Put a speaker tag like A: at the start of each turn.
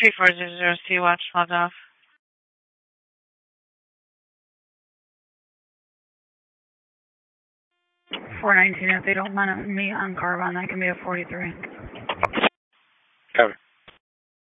A: 3400 C watch logged off. 419, if they don't want me on Carbon, that can be a 43.
B: Copy.